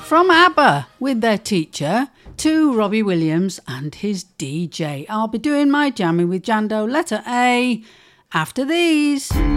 From ABBA with their teacher to Robbie Williams and his DJ. I'll be doing my jamming with Jando, letter A, after these.